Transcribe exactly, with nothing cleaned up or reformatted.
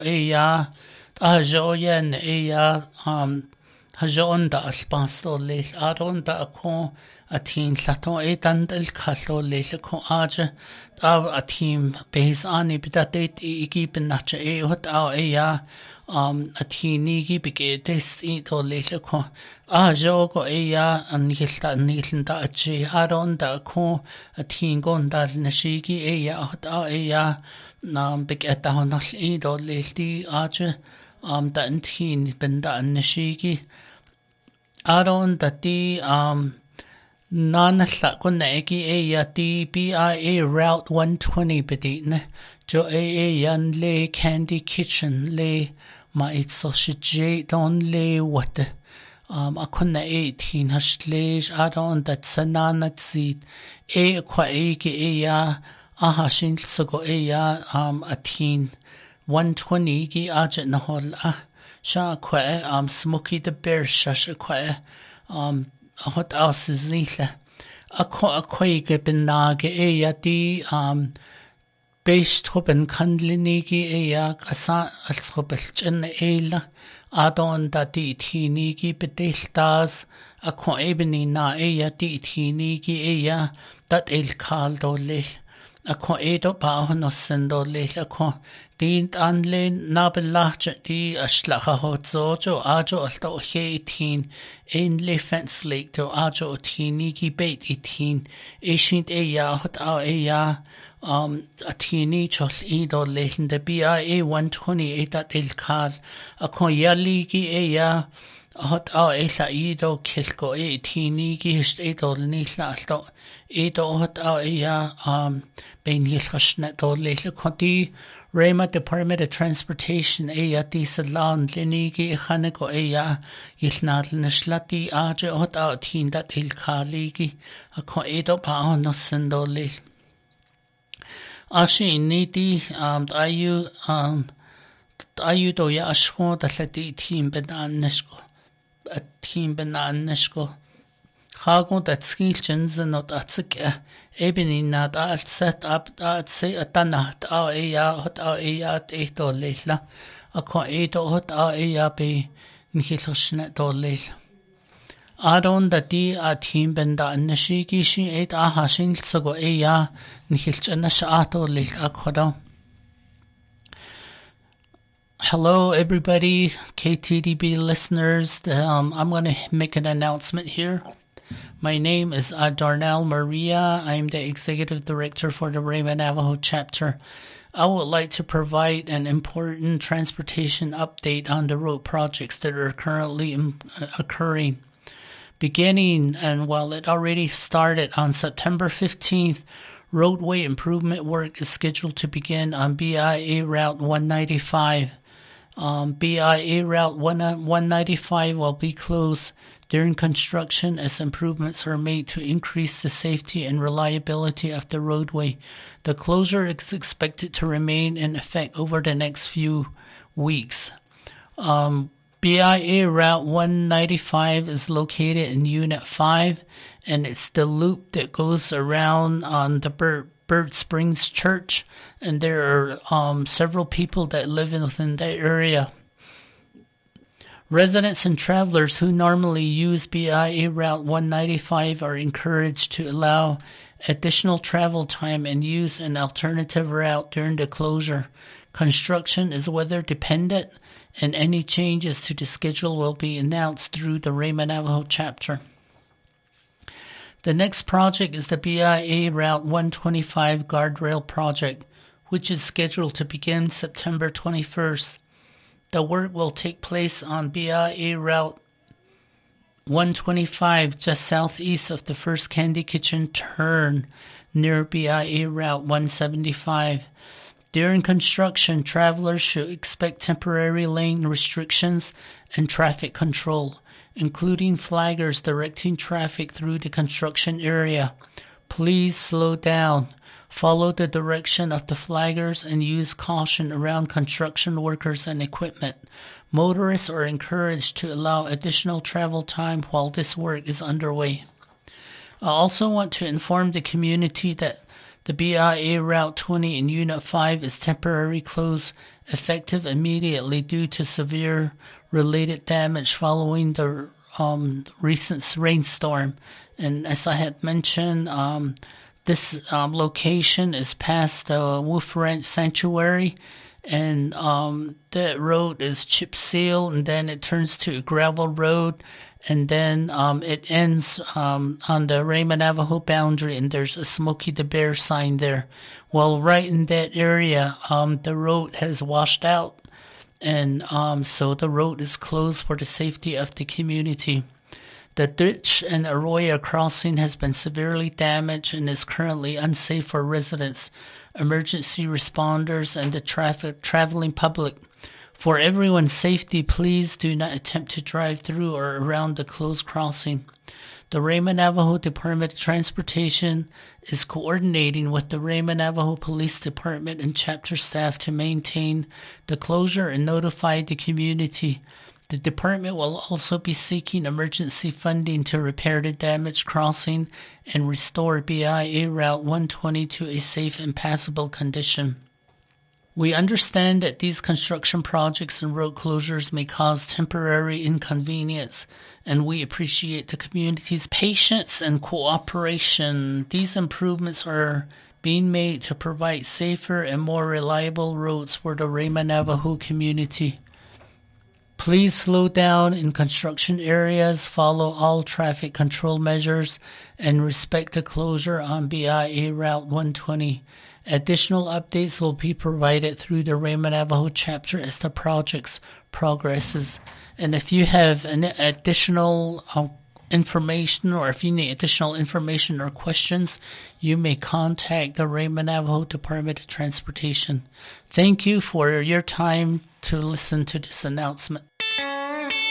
Eya Ajoyan Eya um Hajonda Alpasto Lis Aronda Ako a team Sato Etandel Caso Lesco Aja Av a team base ani bidatate Igibin Nacha E hot our Eya um a teeny big test eat or Lesco Ajogo Eya and Hilta Nilanda Aji Aronda Ko a team Gonda Nashigi Eya hot our Eya Nam big at the honest eat or Leslie Archer um da teen benda and Nashigi Aron that the um Nana Sakonegi A D B I A Route one twenty bedine Jo A Yan lay Candy Kitchen lay my sausage don lay what um a kunna eighteen hashlage Aron that sanana seed A quaegi A aha shin sogo A um a teen one twenty gi ajet nahol ah sha qua um Smoky the Bear shash qua um hot aus zile a ko a koige benage e ya di um based hoben kandlinigi e ya asa als hobelchen ela adon da di tinigi bedeltas a ko ebeni na e ya di tinigi e ya dat el kaldo le a ko edo pa hono sendo le a ko dient anle nabelach di aslacha hot zojo ajo alto he teen in le fence lake to ajo tini gi bait eighteen ancient e ya hot a e ya um a tini chol ido lesen de B I A one twenty-eight at el kal a ko yali gi e ya hot a e la ido kilko e tini gi hist ido ni la alto ido hot a e ya um ben yelchnet do lese kodi Rema Department of Transportation Eya di Salon Linigi Haneko Eya Yilnadl Nishlati Aja hot out teen that il Kaligi a ko edo pa no sendoli Ashi nidi um ayu um ayu do ya ashko da lati team benan nesko a team benan nesko Hago that skilchens not atsik ebeni nad al set up at say a tanat a eya hot a eya eto leila a ko eto hot a eya be nihilosne do leil Aron da di a team benda nashigi shi et a hashin sogo eya nihilchana shato leil akodo Hello everybody K T D B listeners um I'm going to make an announcement here My name is uh, Darnell Maria. I'm the Executive Director for the Rema Navajo chapter. I would like to provide an important transportation update on the road projects that are currently im- occurring. Beginning, and while it already started on September fifteenth, roadway improvement work is scheduled to begin on B I A Route one ninety-five. Um, B I A Route one ninety-five will be closed during construction as improvements are made to increase the safety and reliability of the roadway. The closure is expected to remain in effect over the next few weeks. Um, B I A Route one ninety-five is located in Unit five, and it's the loop that goes around on the Bird, Bird Springs Church, and there are um, several people that live in, within that area. Residents and travelers who normally use B I A Route one ninety-five are encouraged to allow additional travel time and use an alternative route during the closure. Construction is weather dependent, and any changes to the schedule will be announced through the Rema Navajo chapter. The next project is the B I A Route one twenty-five Guardrail Project, which is scheduled to begin September twenty-first. The work will take place on B I A Route one twenty-five just southeast of the first Candy Kitchen turn near B I A Route one seventy-five. During construction, travelers should expect temporary lane restrictions and traffic control, including flaggers directing traffic through the construction area. Please slow down. Follow the direction of the flaggers and use caution around construction workers and equipment. Motorists are encouraged to allow additional travel time while this work is underway. I also want to inform the community that The B I A Route twenty in Unit five is temporarily closed, effective immediately due to severe related damage following the um, recent rainstorm. And as I had mentioned, um, this um, location is past the Wolf Ranch Sanctuary, and um, that road is chip seal, and then it turns to a gravel road, and then um, it ends um, on the Rayma Navajo boundary, and there's a Smokey the Bear sign there. Well, right in that area, um, the road has washed out, and um, so the road is closed for the safety of the community. The ditch and Arroyo crossing has been severely damaged and is currently unsafe for residents, emergency responders, and the traffic traveling public. For everyone's safety, please do not attempt to drive through or around the closed crossing. The Rayma Navajo Department of Transportation is coordinating with the Rayma Navajo Police Department and chapter staff to maintain the closure and notify the community. The department will also be seeking emergency funding to repair the damaged crossing and restore B I A Route one twenty to a safe and passable condition. We understand that these construction projects and road closures may cause temporary inconvenience, and we appreciate the community's patience and cooperation. These improvements are being made to provide safer and more reliable roads for the Rayma Navajo community. Please slow down in construction areas, follow all traffic control measures, and respect the closure on B I A Route one twenty. Additional updates will be provided through the Rayma Navajo chapter as the project progresses. And if you have an additional uh, information, or if you need additional information or questions, you may contact the Rayma Navajo Department of Transportation. Thank you for your time to listen to this announcement.